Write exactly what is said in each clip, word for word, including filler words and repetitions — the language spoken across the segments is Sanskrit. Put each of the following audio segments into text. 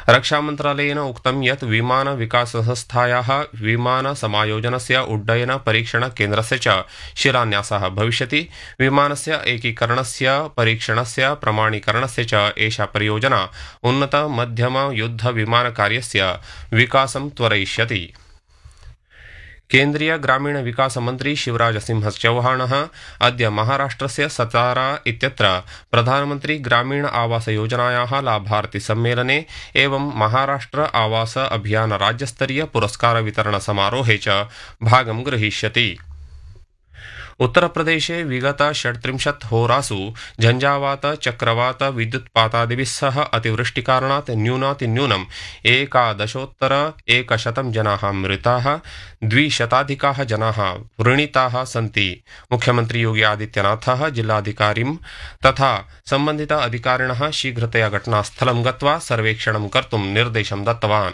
रक्षामन्त्रालयेन उक्तं यत् विमानविकाससंस्थायाः विमानसमायोजनस्य उड्डयन परीक्षणकेन्द्रस्य च शिलान्यासः भविष्यति। विमानस्य एकीकरणस्य परीक्षणस्य प्रमाणीकरणस्य च एषा परियोजना उन्नत मध्यम युद्ध विमानकार्यस्य विकासं त्वरयिष्यति। केन्द्रीय ग्रामीण विकास मंत्री शिवराज सिंह चौहानः अद्य महाराष्ट्रस्य सतारा इत्यत्र प्रधानमंत्री ग्रामीण आवास योजनायाः लाभार्थी सम्मेलने एवं महाराष्ट्र आवास अभियान राज्यस्तरीय पुरस्कार वितरण समारोहे च भागं ग्रहीष्यति। उत्तरप्रदेशे विगत षट्त्रिंशत् होरासु झंझावात चक्रवात विद्युत्पातादिभिः सह अतिवृष्टिकारणात् न्यूनातिन्यूनम् एकादशोत्तर एकशतं जनाः मृताः, द्विशताधिकाः जनाः व्रणिताः सन्ति। मुख्यमंत्री योगी आदित्यनाथः जिल्लाधिकारिं तथा संबंधित अधिकारिणः शीघ्रतया घटनास्थलं गत्वा सर्वेक्षणं कर्तुं निर्देशं दत्तवान्।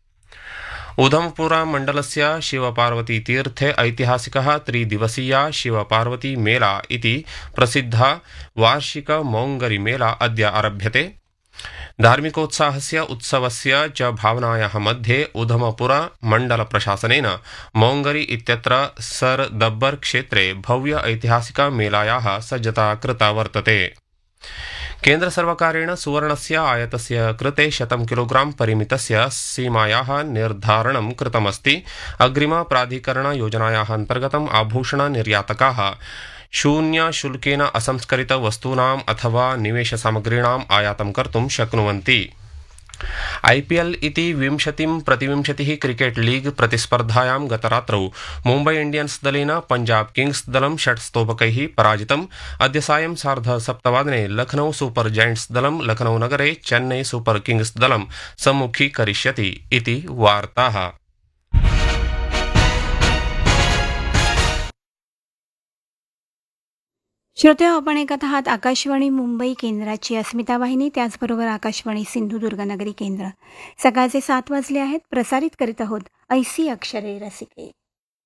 उधमपुरा मण्डलस्य शिवपार्वती तीर्थे ऐतिहासिकः त्रिदिवसीया शिवपार्वती मेला इति प्रसिद्धा वार्षिक मौङ्गरी मेला अद्य आरभ्यते। धार्मिकोत्साहस्य उत्सवस्य च भावनायाः मध्ये उधमपुरा मण्डल प्रशासनेन मौङ्गरी इत्यत्र सर दब्बर क्षेत्रे भव्य ऐतिहासिक मेलायाः सज्जता कृता वर्तते। केन्द्र सर्वकारेण सुवर्णस्य आयातस्य कृते शतं किलोग्राम परिमितस्य सीमायाः निर्धारणं कृतमस्ति। अग्रिम प्राधिकरण योजनायाः अन्तर्गतम् आभूषण निर्यातकाः शून्य शुल्केन असंस्करित वस्तूनाम् अथवा निवेश सामग्रीणाम् आयातं कर्तुं शक्नुवन्ति। आईपीएल इति विंशतिं प्रतिविंशतिः क्रिकेट लीग प्रतिस्पर्धायां गतरात्रौ मुम्बै इंडियन्स दलेन पंजाब किंग्स दलं षट् स्तोभकैः पराजितम्। अद्य सायं सार्ध सप्तवादने लखनऊ सुपर जायंट्स दलं लखनऊ नगरे चेन्नई सुपर किंग्स दलं सम्मुखीकरिष्यति इति वार्ताः। श्रोते, आपण ऐकत आहात आकाशवाणी मुंबई केंद्राची अस्मिता वाहिनी, त्याचबरोबर आकाशवाणी सिंधुदुर्ग नगरी केंद्र। सकाळचे सात वाजले आहेत. प्रसारित करीत आहोत ऐसी अक्षरे रसिके.